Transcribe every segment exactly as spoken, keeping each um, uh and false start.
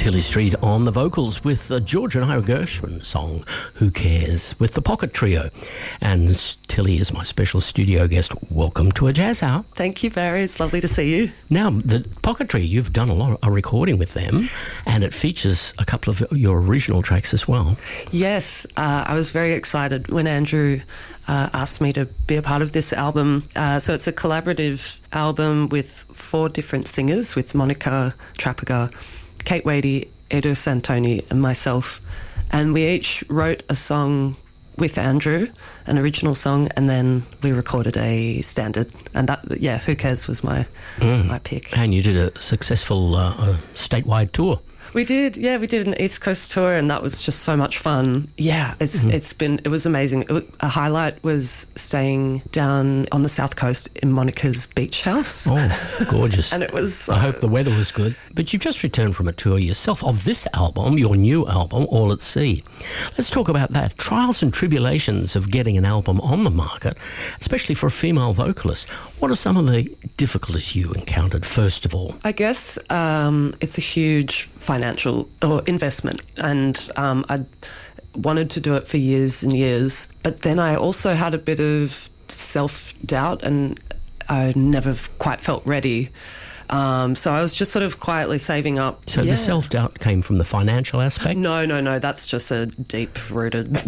Tilly Street on the vocals with the George and Ira Gershwin song Who Cares with the Pocket Trio. And Tilly is my special studio guest. Welcome to A Jazz Hour. Thank you, Barry. It's lovely to see you. Now, the Pocket Trio, you've done a lot of recording with them, and it features a couple of your original tracks as well. Yes, uh, I was very excited when Andrew uh, asked me to be a part of this album. Uh, so it's a collaborative album with four different singers, with Monica Trappiger, Kate Wadey, Edo Santoni and myself. And we each wrote a song with Andrew, an original song, and then we recorded a standard. And that, yeah, Who Cares was my mm. my pick. And you did a successful uh, uh, statewide tour. We did, yeah, we did an East Coast tour, and that was just so much fun. Yeah, it's mm-hmm. it's been, it was amazing. It was, a highlight was staying down on the South Coast in Monica's beach house. Oh, gorgeous. And it was... So... I hope the weather was good. But you've just returned from a tour yourself of this album, your new album, All at Sea. Let's talk about that. Trials and tribulations of getting an album on the market, especially for a female vocalist. What are some of the difficulties you encountered, first of all? I guess um, it's a huge financial or investment, and um, I wanted to do it for years and years, but then I also had a bit of self-doubt, and I never quite felt ready. Um, so I was just sort of quietly saving up. So yeah. The self-doubt came from the financial aspect? No, no, no. That's just a deep-rooted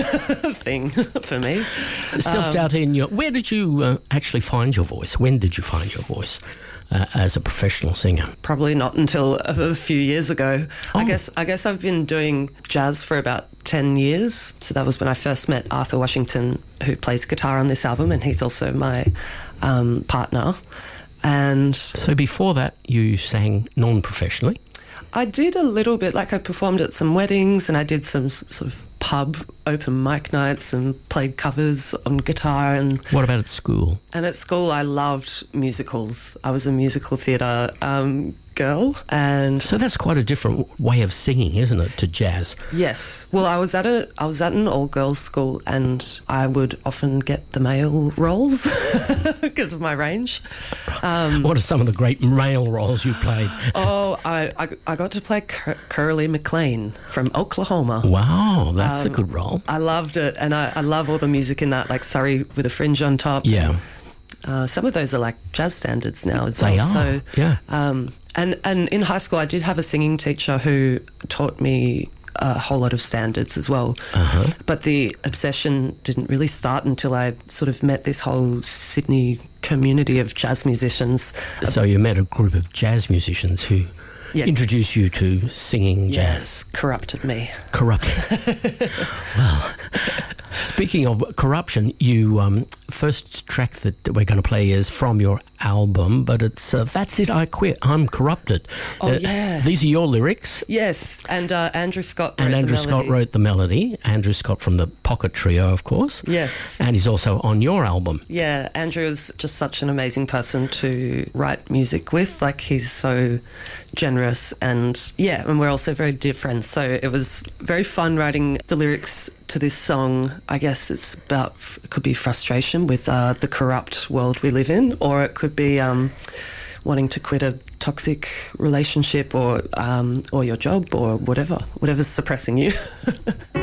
thing for me. Self-doubt um, in your... Where did you uh, actually find your voice? When did you find your voice uh, as a professional singer? Probably not until a, a few years ago. Oh. I guess I guess I've been doing jazz for about ten years. So that was when I first met Arthur Washington, who plays guitar on this album, and he's also my um, partner. And so before that, you sang non-professionally? I did a little bit, like I performed at some weddings, and I did some sort of pub open mic nights and played covers on guitar. And what about at school? And at school, I loved musicals. I was a musical theatre um, girl, and so that's quite a different way of singing, isn't it, to jazz? Yes. Well, I was at a I was at an all-girls school, and I would often get the male roles because of my range. Um, what are some of the great male roles you played? Oh, I, I, I got to play Cur- Curly McLean from Oklahoma. Wow, that's um, a good role. I loved it, and I, I love all the music in that, like Surrey with a Fringe on top. Yeah. Uh, some of those are like jazz standards now as they well. Are, so, yeah. Um, and, and in high school, I did have a singing teacher who taught me a whole lot of standards as well. Uh-huh. But the obsession didn't really start until I sort of met this whole Sydney community of jazz musicians. So you met a group of jazz musicians who... Yeah. Introduced you to singing jazz. Yes, corrupted me. Corrupted. Well, speaking of corruption, you um, first track that we're going to play is from your album, but it's uh, That's It, I Quit, I'm Corrupted. Oh, uh, yeah. These are your lyrics. Yes, and uh, Andrew Scott wrote And Andrew the melody. Scott wrote the melody. Andrew Scott from the Pocket Trio, of course. Yes. And he's also on your album. Yeah, Andrew is just such an amazing person to write music with. Like, he's so generous, and yeah, and we're also very dear friends, so it was very fun writing the lyrics to this song. I guess it's about, it could be frustration with uh, the corrupt world we live in, or it could be um, wanting to quit a toxic relationship, or um, or your job, or whatever, whatever's suppressing you.